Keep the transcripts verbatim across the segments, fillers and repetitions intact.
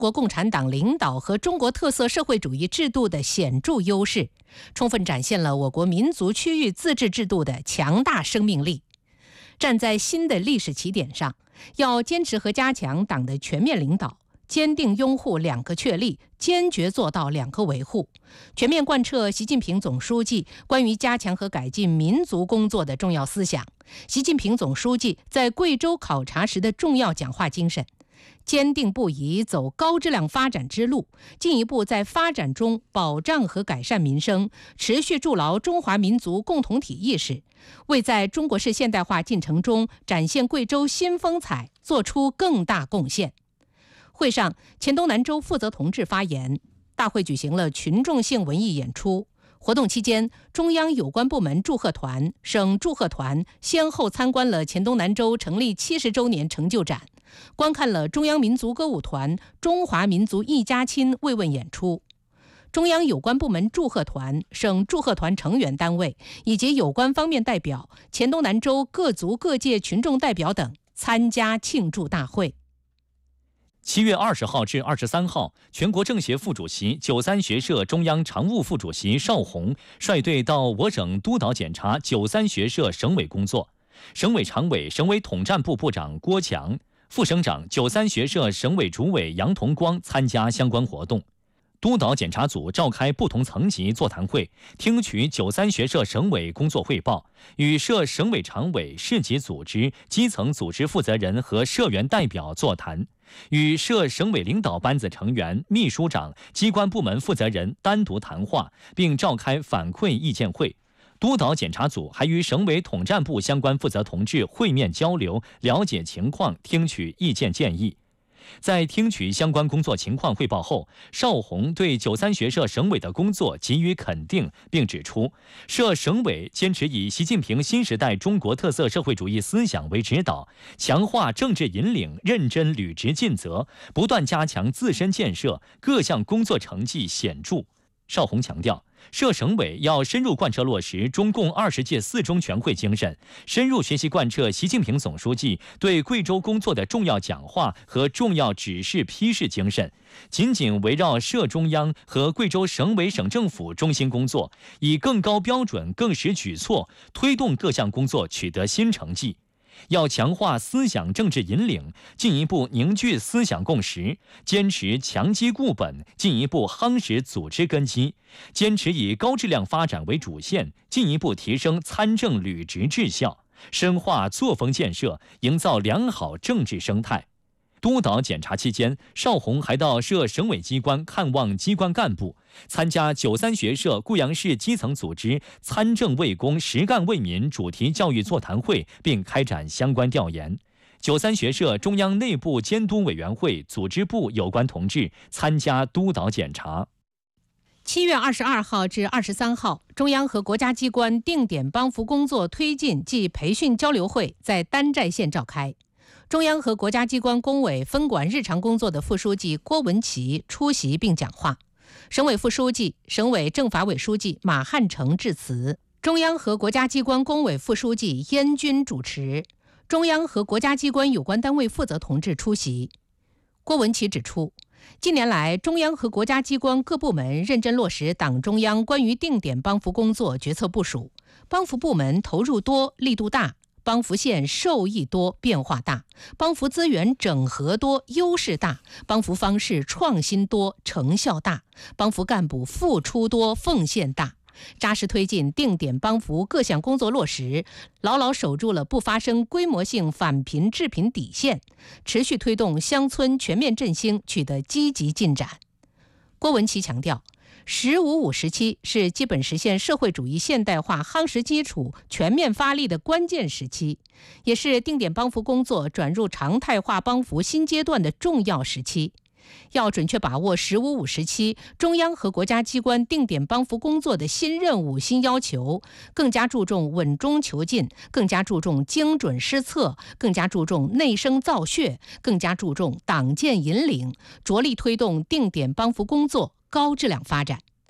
国共产党领导和中国特色社会主义制度的显著优势，充分展现了我国民族区域自治制度的强大生命力。站在新的历史起点上，要坚持和加强党的全面领导，坚定拥护两个确立，坚决做到两个维护，全面贯彻习近平总书记关于加强和改进民族工作的重要思想，习近平总书记在贵州考察时的重要讲话精神，坚定不移走高质量发展之路，进一步在发展中保障和改善民生，持续筑牢中华民族共同体意识，为在中国式现代化进程中展现贵州新风采做出更大贡献。会上，黔东南州负责同志发言，大会举行了群众性文艺演出。活动期间，中央有关部门祝贺团、省祝贺团先后参观了黔东南州成立七十周年成就展，观看了中央民族歌舞团《中华民族一家亲》慰问演出。中央有关部门祝贺团、省祝贺团成员单位以及有关方面代表、黔东南州各族各界群众代表等参加庆祝大会。 七月二十号至二十三号，全国政协副主席、九三学社中央常务副主席邵宏率队到我省督导检查九三学社省委工作。省委常委、省委统战部部长郭强、副省长、九三学社省委主委杨同光参加相关活动。督导检查组召开不同层级座谈会，听取九三学社省委工作汇报，与社省委常委、市级组织、基层组织负责人和社员代表座谈，与社省委领导班子成员、秘书长、机关部门负责人单独谈话，并召开反馈意见会。督导检查组还与省委统战部相关负责同志会面交流，了解情况，听取意见建议。在听取相关工作情况汇报后，邵宏对九三学社省委的工作给予肯定，并指出，社省委坚持以习近平新时代中国特色社会主义思想为指导，强化政治引领，认真履职尽责，不断加强自身建设，各项工作成绩显著。邵宏强调，社省委要深入贯彻落实中共二十届四中全会精神，深入学习贯彻习近平总书记对贵州工作的重要讲话和重要指示批示精神，紧紧围绕社中央和贵州省委省政府中心工作，以更高标准、更实举措，推动各项工作取得新成绩。要强化思想政治引领，进一步凝聚思想共识，坚持强基固本，进一步夯实组织根基，坚持以高质量发展为主线，进一步提升参政履职质效，深化作风建设，营造良好政治生态。督导检查期间，邵宏还到社省委机关看望机关干部，参加九三学社固阳市基层组织参政为公、实干为民主题教育座谈会，并开展相关调研。九三学社中央内部监督委员会、组织部有关同志参加督导检查。 七月二十二号至二十三号，中央和国家机关定点帮扶工作推进暨培训交流会在丹寨县召开。中央和国家机关工委分管日常工作的副书记郭文奇出席并讲话，省委副书记、省委政法委书记马汉成致辞，中央和国家机关工委副书记燕军主持，中央和国家机关有关单位负责同志出席。郭文奇指出，近年来，中央和国家机关各部门认真落实党中央关于定点帮扶工作决策部署，帮扶部门投入多、力度大，帮扶县受益多、变化大，帮扶资源整合多、优势大，帮扶方式创新多、成效大，帮扶干部付出多、奉献大，扎实推进定点帮扶各项工作落实，牢牢守住了不发生规模性返贫致贫底线，持续推动乡村全面振兴取得积极进展。郭文奇强调，十五五时期是基本实现社会主义现代化夯实基础、全面发力的关键时期，也是定点帮扶工作转入常态化帮扶新阶段的重要时期。要准确把握十五五时期中央和国家机关定点帮扶工作的新任务、新要求，更加注重稳中求进，更加注重精准施策，更加注重内生造血，更加注重党建引领，着力推动定点帮扶工作高质量发展。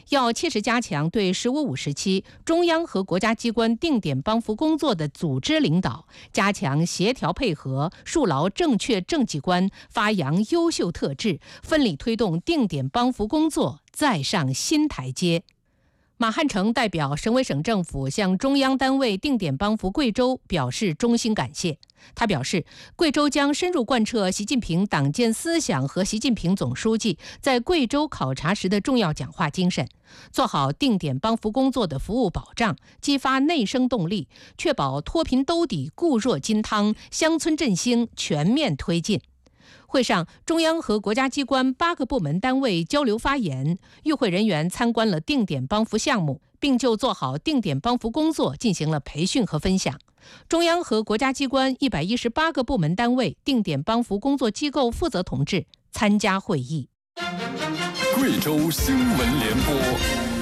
要切实加强对“十五五”时期中央和国家机关定点帮扶工作的组织领导，加强协调配合，树牢正确政绩观，发扬优秀特质，奋力推动定点帮扶工作再上新台阶。马汉成代表省委省政府向中央单位定点帮扶贵州表示衷心感谢。他表示，贵州将深入贯彻习近平党建思想和习近平总书记在贵州考察时的重要讲话精神，做好定点帮扶工作的服务保障，激发内生动力，确保脱贫兜底、固若金汤、乡村振兴全面推进。会上，中央和国家机关八个部门单位交流发言，与会人员参观了定点帮扶项目，并就做好定点帮扶工作进行了培训和分享。中央和国家机关一百一十八个部门单位定点帮扶工作机构负责同志参加会议。 贵州新闻联播。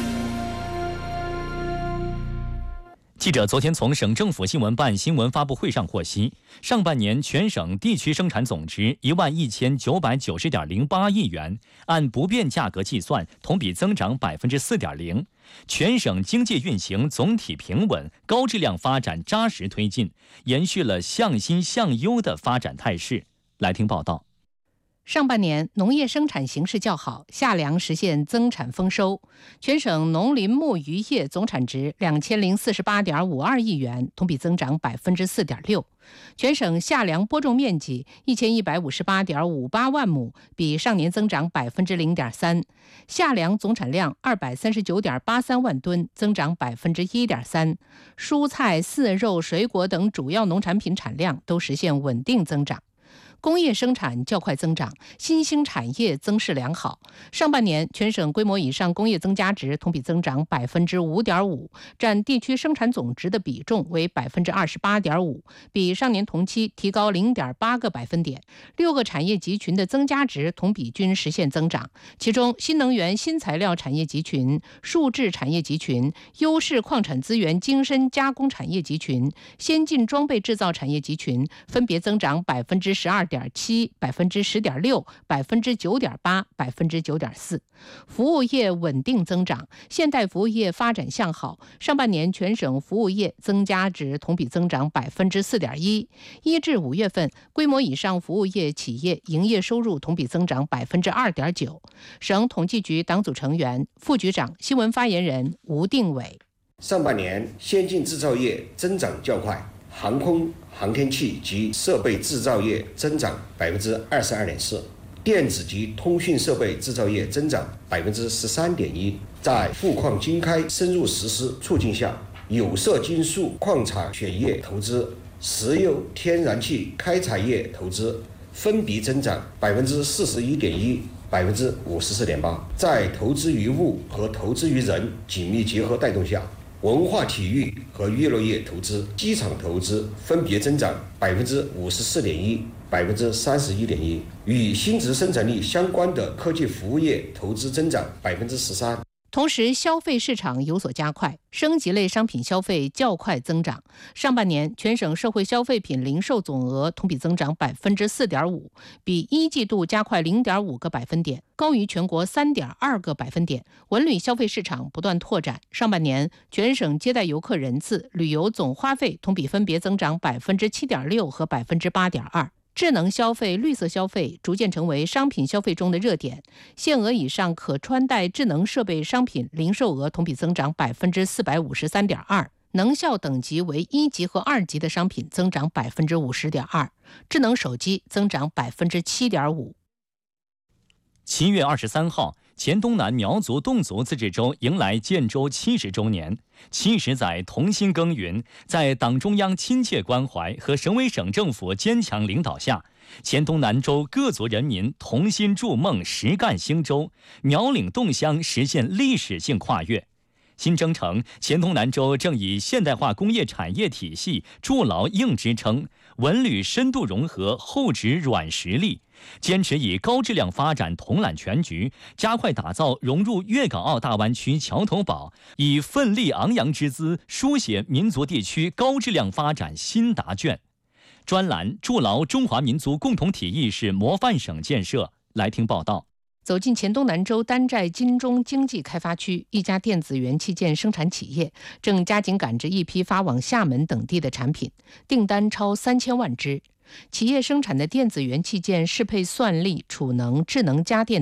记者昨天从省政府新闻办新闻发布会上获悉，上半年全省地区生产总值一万一千九百九十点零八亿元，按不变价格计算，同比增长百分之四点零。全省经济运行总体平稳，高质量发展扎实推进，延续了向新向优的发展态势。来听报道。 上半年农业生产形势较好，夏粮实现增产丰收，全省农林牧渔业总产值两千零四十八点五二亿元，同比增长百分之四点六。全省夏粮播种面积一千一百五十八点五八万亩，比上年增长百分之零点三。夏粮总产量二百三十九点八三万吨，增长百分之一点三。蔬菜、饲肉、水果等主要农产品产量都实现稳定增长。工业生产较快增长，新兴产业增势良好。上半年全省规模以上工业增加值同比增长百分之五点五，占地区生产总值的比重为百分之二十八点五，比上年同期提高零点八个百分点。六个产业集群的增加值同比均实现增长，其中新能源新材料产业集群、数质产业集群、优势矿产资源精深加工产业集群、先进装备制造产业集群分别增长百分之十二点七、百分之十点六、百分之九点八、百分之九点四。服务业稳定增长，现代服务业发展向好。上半年全省服务业增加值同比增长百分之四点一。一至五月份，规模以上服务业企业营业收入同比增长百分之二点九。省统计局党组成员、副局长、新闻发言人吴定伟。 上半年先进制造业增长较快，航空航天器及设备制造业增长百分之二十二点四，电子及通讯设备制造业增长百分之十三点一。在富矿经开深入实施促进下，有色金属矿产选业投资、石油天然气开采业投资分别增长百分之四十一点一、百分之五十四点八。在投资于物和投资于人紧密结合带动下，文化体育和娱乐业投资、机场投资分别增长百分之五十四点一、百分之三十一点一。与新质生产力相关的科技服务业投资增长百分之十三。 同时，消费市场有所加快，升级类商品消费较快增长。上半年全省社会消费品零售总额同比增长百分之四点五，比一季度加快零点五个百分点，高于全国三点二个百分点。文旅消费市场不断拓展，上半年全省接待游客人次、旅游总花费同比分别增长百分之七点六和百分之八点二。智能消费、绿色消费逐渐成为商品消费中的热点，限额以上可穿戴智能设备商品零售额同比增长百分之四百五十三点二，能效等级为一级和二级的商品增长百分之五十点二，智能手机增长百分之七点五。 七月二十三号，黔东南苗族侗族自治州迎来建州七十周年。七十载同心耕耘，在党中央亲切关怀和省委省政府坚强领导下，黔东南州各族人民同心筑梦，实干兴州，苗岭侗乡实现历史性跨越。新征程，黔东南州正以现代化工业产业体系筑牢硬支撑，文旅深度融合厚植软实力，坚持以高质量发展统揽全局，加快打造融入粤港澳大湾区桥头堡，以奋力昂扬之姿书写民族地区高质量发展新答卷。专栏筑牢中华民族共同体意识模范省建设，来听报道。 走进黔东南州丹寨金钟经济开发区，一家电子元器件生产企业正加紧赶制一批发往厦门等地的产品，订单超三千万只。企业生产的电子元器件适配算力、储能、智能家电